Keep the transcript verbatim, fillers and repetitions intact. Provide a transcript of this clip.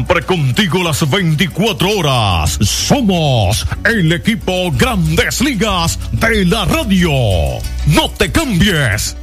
Siempre contigo las veinticuatro horas. Somos el equipo Grandes Ligas de la radio. No te cambies.